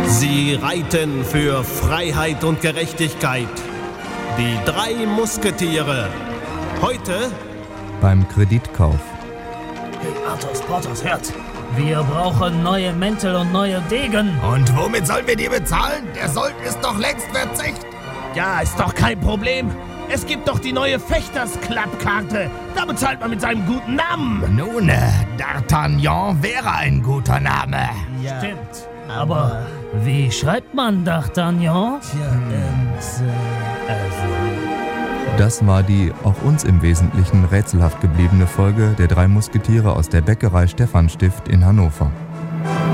Sie reiten für Freiheit und Gerechtigkeit. Die 3 Musketiere. Heute beim Kreditkauf. Hey, Athos, Porthos, hört! Wir brauchen neue Mäntel und neue Degen. Und womit sollen wir die bezahlen? Der Sold ist doch längst verzicht. Ja, ist doch kein Problem. Es gibt doch die neue Fechters-Club-Karte. Da bezahlt man mit seinem guten Namen. Nun, D'Artagnan wäre ein guter Name. Ja, stimmt. Aber wie schreibt man D'Artagnan? Das war die auch uns im Wesentlichen rätselhaft gebliebene Folge der 3 Musketiere aus der Bäckerei Stephanstift in Hannover.